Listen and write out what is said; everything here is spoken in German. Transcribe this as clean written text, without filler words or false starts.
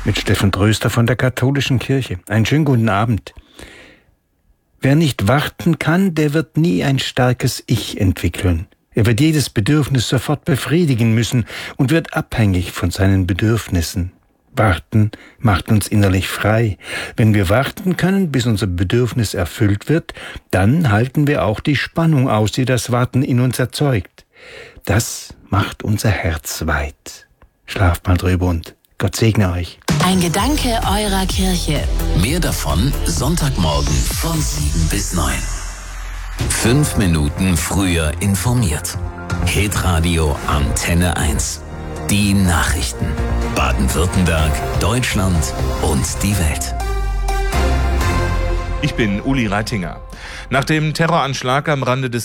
mit Steffen Tröster von der Katholischen Kirche. Einen schönen guten Abend. Wer nicht warten kann, der wird nie ein starkes Ich entwickeln. Er wird jedes Bedürfnis sofort befriedigen müssen und wird abhängig von seinen Bedürfnissen. Warten macht uns innerlich frei. Wenn wir warten können, bis unser Bedürfnis erfüllt wird, dann halten wir auch die Spannung aus, die das Warten in uns erzeugt. Das macht unser Herz weit. Schlaft mal drüber und Gott segne euch. Ein Gedanke eurer Kirche. Mehr davon Sonntagmorgen von 7 bis 9. 5 Minuten früher informiert. Hitradio Antenne 1. Die Nachrichten. Baden-Württemberg, Deutschland und die Welt. Ich bin Uli Reitinger. Nach dem Terroranschlag am Rande des